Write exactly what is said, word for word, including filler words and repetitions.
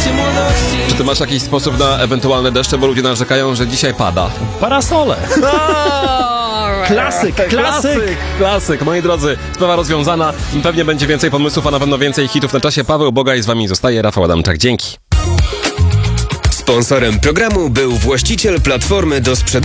Czy ty masz jakiś sposób na ewentualne deszcze, bo ludzie narzekają, że dzisiaj pada? Parasole. Klasyk, klasyk. Klasyk, klasyk. Moi drodzy, sprawa rozwiązana. Pewnie będzie więcej pomysłów, a na pewno więcej hitów na czasie. Paweł Bogaj z wami zostaje. Rafał Adamczak. Dzięki. Sponsorem programu był właściciel platformy do sprzedaży